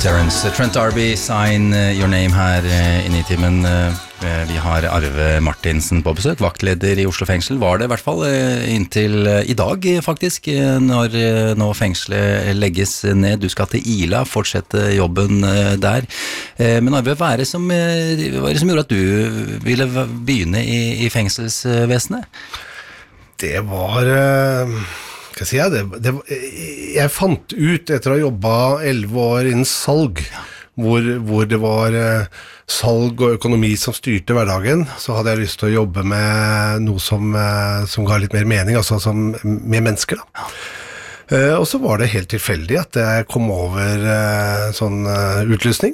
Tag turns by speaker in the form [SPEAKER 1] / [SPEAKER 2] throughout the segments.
[SPEAKER 1] Terence, Trent D'Arby, Sign Your Name her inne I timen. Vi har Arve Martinsen på besøk, vaktleder I Oslo fengsel. Var det I hvert fall inntil I dag faktisk, når nå fengselet legges ned. Du skal til Ila, fortsette jobben der. Men Arve, hva er det som gjorde at du ville begynne I fengselsvesenet?
[SPEAKER 2] Det var... Hva sier jeg? Jeg fant ut etter å ha jobbet 11 år innen salg, hvor det var salg og økonomi som styrte hverdagen, så hadde jeg lyst til å jobbe med noe som ga litt mer mening, altså med mennesker da. Og så var det helt tilfeldig at jeg kom over sånn utlysning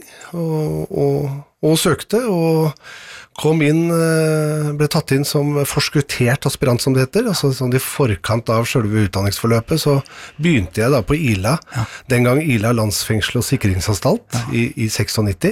[SPEAKER 2] og søkte og kom inn, ble tatt inn som forskuttert aspirant som det heter, altså sånn I forkant av selve utdanningsforløpet, så begynte jeg da på Ila, den gang Ila landsfengsel og sikringsanstalt I 96,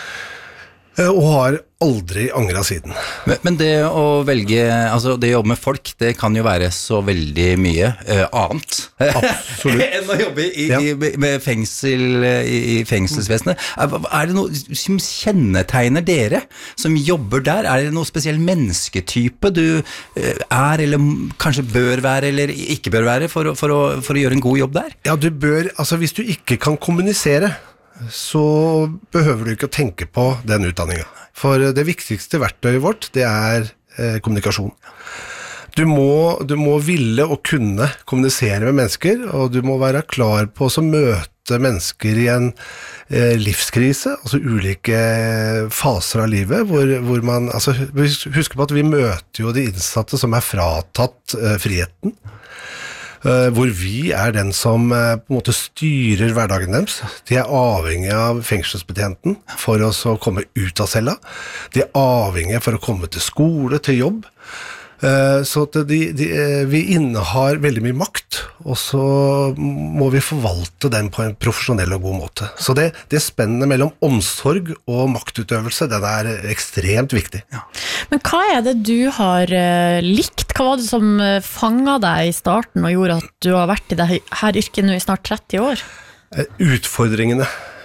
[SPEAKER 2] og har aldri angret siden.
[SPEAKER 1] Men det å velge, altså det å jobbe med folk, det kan jo være så veldig mye annet enn å jobbe med fengsel I fengselsvesenet. Er det noe som kjennetegner dere som jobber der? Er det noe spesiell mennesketype du eller kanskje bør være eller ikke bør være for å gjøre en god jobb der?
[SPEAKER 2] Ja, du bør, altså hvis du ikke kan kommunisere, så behøver du ikke å tenke på den utdanningen. For det viktigste verktøyet vårt, det kommunikasjon. Du må ville og kunne kommunisere med mennesker, og du må være klar på å møte mennesker I en livskrise, altså ulike faser av livet, hvor man, altså husk på at vi møter jo de innsatte som fratatt friheten, hvor vi den som på en måte styrer hverdagen deres. De avhengige av fengselsbetjenten for å komme ut av cella. De avhengige for å komme til skole, til jobb. Så at vi innehar veldig mye makt, og så må vi forvalte den på en profesjonell og god måte. Så det spennet mellom omsorg og maktutøvelse, den ekstremt viktig. Ja.
[SPEAKER 3] Men hva det du har likt? Hva var det som fanget deg I starten og gjorde at du har vært I dette yrket nå I snart 30 år?
[SPEAKER 2] Utfordringene.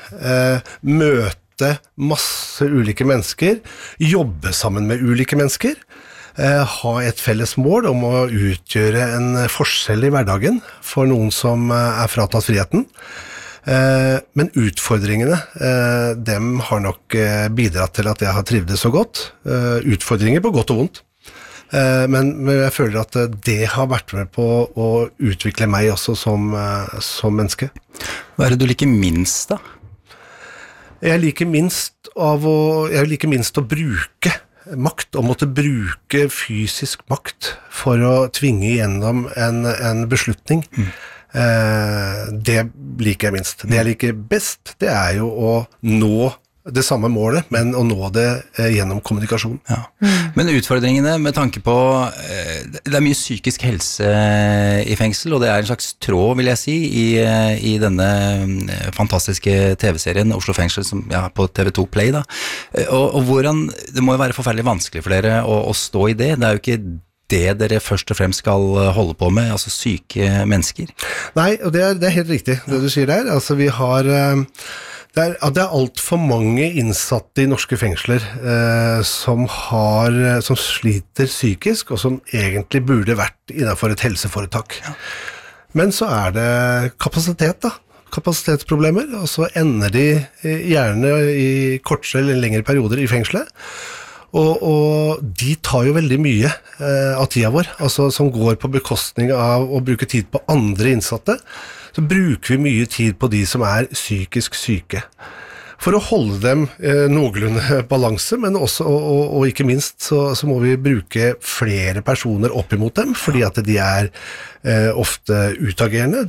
[SPEAKER 2] Møte masse ulike mennesker, jobbe sammen med ulike mennesker, ha et felles mål om å utgjøre en forskjell I hverdagen for noen som fratatt friheten. Men utfordringene, dem har nok bidratt til at jeg har trivdes så godt. Utfordringer på godt og vondt. Men jeg føler at det har vært med på å utvikle meg også som menneske.
[SPEAKER 1] Hva det du liker minst da?
[SPEAKER 2] Jeg liker minst å bruke makt, å måtte bruke fysisk makt for å tvinge gjennom en beslutning. Det liker jeg minst. Det jeg liker best, det jo å nå det samme målet, men å nå det gjennom kommunikasjon. Ja.
[SPEAKER 1] Men utfordringene med tanke på, det mye psykisk helse I fengsel, og det en slags tråd, vil jeg si, I denne fantastiske TV-serien Oslo fengsel, som på TV2 Play da. Og hvordan, det må jo være forferdelig vanskelig for dere å stå I det. Det jo ikke det dere først og fremst skal holde på med, altså syke mennesker.
[SPEAKER 2] Nei, og det helt riktig, det du sier der. Altså vi har... Det alt for mange innsatte I norske fengsler som sliter psykisk, og som egentlig burde vært innenfor et helseforetak. Ja. Men så det kapasitet da, kapasitetsproblemer, og så ender de gjerne I kortere eller lengre perioder I fengselet. Og de tar jo veldig mye av tida vår, altså som går på bekostning av å bruke tid på andre innsatte, så bruker vi mye tid på de som psykisk syke. For å holde dem noenlunde balanse, men også, og ikke minst, så må vi bruke flere personer opp imot dem, fordi at de ofte utagerende,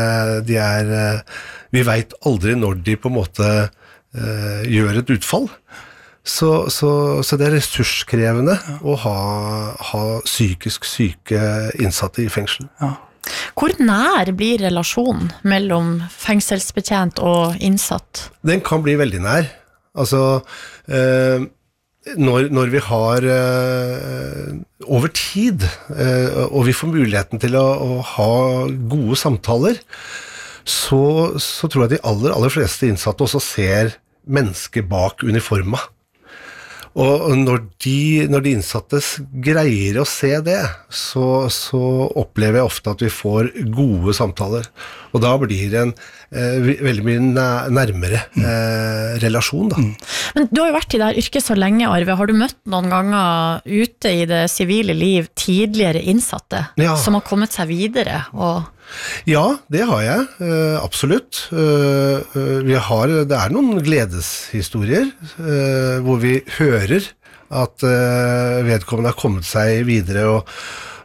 [SPEAKER 2] vi vet aldri når de på en måte gjør et utfall. Så det ressurskrevende å ha psykisk syke innsatte I fengsel. Ja.
[SPEAKER 3] Hvor nær blir relasjonen mellom fengselsbetjent og innsatt? Den
[SPEAKER 2] kan bli veldig nær. Altså, når vi har over tid, og vi får muligheten til å ha gode samtaler, så tror jeg de aller fleste innsatte også ser mennesker bak uniforma. Og når de innsatte greier å se det, så opplever jeg ofte at vi får gode samtaler. Og da blir det en veldig mye nærmere relasjon, da.
[SPEAKER 3] Men du har jo vært i det her yrket så lenge, Arve. Har du møtt noen ganger ute i det sivile liv tidligere innsatte som har kommet seg videre?
[SPEAKER 2] Ja, det har jeg, absolutt. Det er noen gledeshistorier hvor vi hører at vedkommende har kommet seg videre og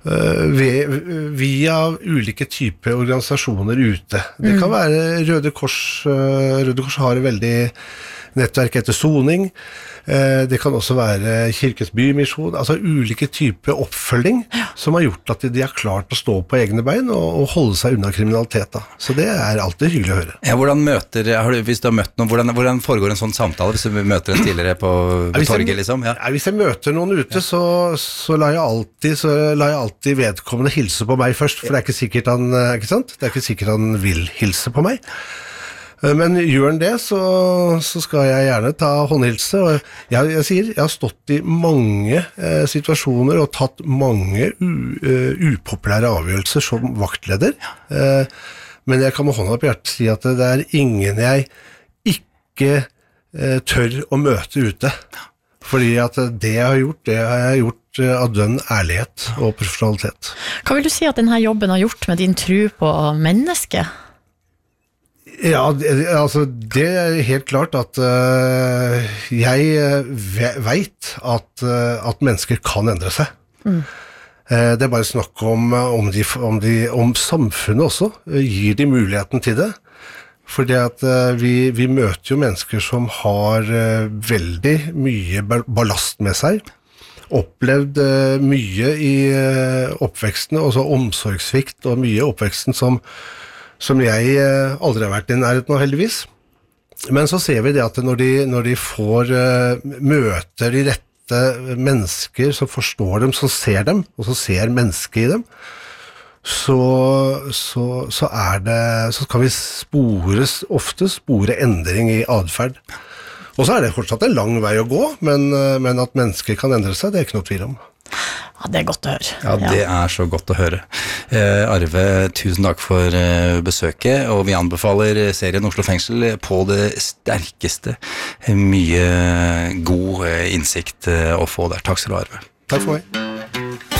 [SPEAKER 2] via ulike typer organisasjoner ute. Det kan være Røde Kors. Røde Kors har et veldig nettverk etter soning. Det kan også være Kirkens Bymisjon, altså ulike typer oppfølging som har gjort at de har klart å stå på egne bein og holde seg unna kriminalitet. Da. Så det er alltid hyggelig å høre.
[SPEAKER 1] Ja, hvis du har møtt noen, hvordan foregår en sånn samtale hvis du møter en tidligere på torget, liksom? Ja.
[SPEAKER 2] Hvis jeg møter noen ute, så lar jeg alltid vedkommende hilse på meg først, for det er ikke sikkert han, ikke sant? Det er ikke sikkert han vil hilse på meg. Men gjør han det, så skal jeg gjerne ta håndhilse. Og jeg har stått i mange situasjoner og tatt mange upopulære avgjørelser som vaktleder. Men jeg kan med hånda på hjertet si at det er ingen jeg ikke tør å møte ute. Fordi at det jeg har gjort av dønn ærlighet og profesjonalitet.
[SPEAKER 3] Hva vil du si at denne jobben har gjort med din tro på mennesket?
[SPEAKER 2] Ja, altså det er helt klart at jeg vet at mennesker kan endre seg. Det er bare snakk om samfunnet også gir de muligheten til det. Fordi at vi møter jo mennesker som har veldig mye ballast med seg, opplevd mye i oppveksten, også omsorgssvikt og mye i oppveksten som jeg aldri har vært i nærheten av, heldigvis. Men så ser vi det at når de får møter de rette mennesker som forstår dem, som ser dem, og som ser mennesket i dem, så kan vi ofte spore endring i adferd. Og så er det fortsatt en lang vei å gå, men at mennesker kan endre seg, det er ikke noe tvil om.
[SPEAKER 3] Ja, det er godt å høre.
[SPEAKER 1] Ja, det er så godt å høre. Arve, tusen takk for besøket, og vi anbefaler serien Oslo Fengsel på det sterkeste. Mye god innsikt å få der. Takk skal du ha, Arve.
[SPEAKER 2] Takk for meg.